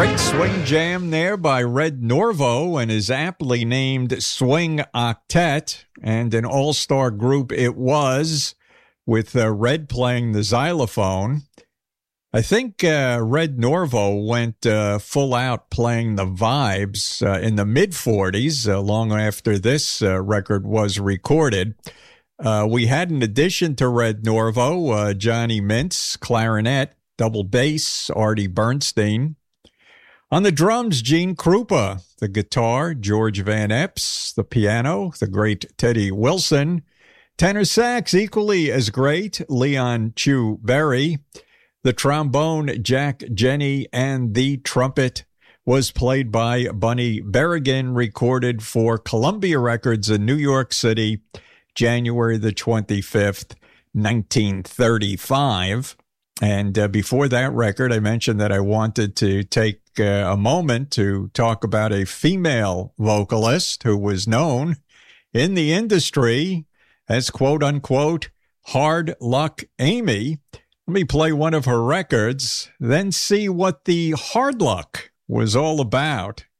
Great swing jam there by Red Norvo and his aptly named Swing Octet, and an all-star group it was, with Red playing the xylophone. I think Red Norvo went full out playing the vibes in the mid-40s, long after this record was recorded. We had, in addition to Red Norvo, Johnny Mintz, clarinet, double bass, Artie Bernstein. On the drums, Gene Krupa. The guitar, George Van Epps. The piano, the great Teddy Wilson. Tenor sax, equally as great, Leon Chu Berry. The trombone, Jack Jenny, and the trumpet was played by Bunny Berrigan, recorded for Columbia Records in New York City, January the 25th, 1935. And before that record, I mentioned that I wanted to take a moment to talk about a female vocalist who was known in the industry as, quote-unquote, Hard Luck Amy. Let me play one of her records, then see what the hard luck was all about.